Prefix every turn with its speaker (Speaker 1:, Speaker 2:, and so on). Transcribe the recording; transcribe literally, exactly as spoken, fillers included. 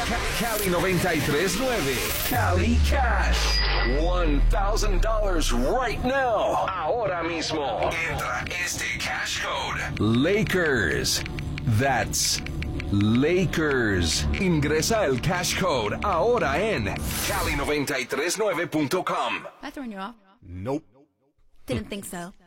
Speaker 1: Cali noventa y tres punto nueve. Cali Cash. one thousand dollars right now. Ahora mismo. Entra este cash code. Lakers. That's Lakers. Ingresa el cash code ahora en cali noventa y tres nueve punto com.
Speaker 2: Am I throwing you off?
Speaker 3: Nope.
Speaker 2: Didn't think so.